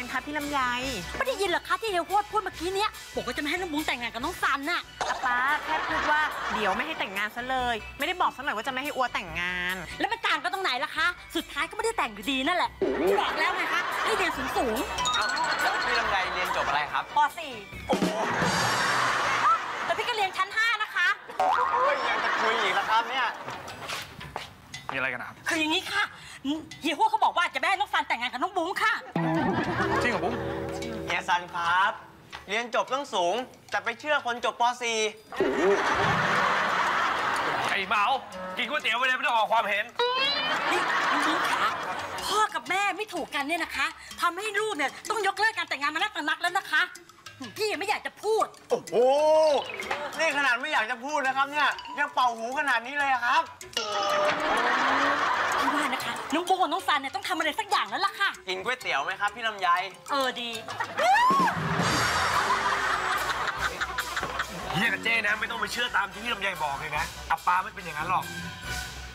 คะพี่ลำไยไม่ได้ยินเหรอคะที่เฮียฮวดพูดเมื่อกี้เนี้ยบอกว่าจะไม่ให้น้องบุ้งแต่งงานกับน้องซันน่ะป้าแค่พูดว่าเดี๋ยวไม่ให้แต่งงานซะเลยไม่ได้บอกซะหน่อยว่าจะไม่ให้อัวแต่งงานแล้วมันต่างกันตรงไหนล่ะคะสุดท้ายก็ไม่ได้แต่งอยู่ดีนั่นแหละบอกแล้วไงคะให้เรียนสูงแล้วพี่ลำไยเรียนจบอะไรครับป .4 โอ้โหแต่พี่ก็เรียนชั้น 5นะคะโอ้ยยังจะคุยอีกนะครับเนี่ยมีอะไรกันนะครับคืออย่างนี้ค่ะเฮียฮวดเขาบอกว่าจะไม่ให้น้องซันแต่งงานกับน้องบุ้งค่ะจริงเหรอบุ้งเฮียซันครับเรียนจบต้องสูงแต่ไปเชื่อคนจบป .4 ไอ้เมากินก๋วยเตี๋ยวไปเลยไม่ต้องออกความเห็นนี่น้องบุ้งขาพ่อกับแม่ไม่ถูกกันเนี่ยนะคะทำให้ลูกเนี่ยต้องยกเลิกการแต่งงานมานักต่อนักแล้วนะคะพี่ยังไม่อยากจะพูดโอ้โหนี่ขนาดไม่อยากจะพูดนะครับเนี่ยยังเป่าหูขนาดนี้เลยครับพี่ว่านะคะน้องบุ้งกับน้องซันเนี่ยต้องทำอะไรสักอย่างแล้วล่ะค่ะกินก๋วยเตี๋ยวไหมครับพี่ลำไยดีเฮียกับเจ้นะไม่ต้องไปเชื่อตามที่พี่ลำไยบอกเลยนะอัปปาไม่เป็นอย่างนั้นหรอก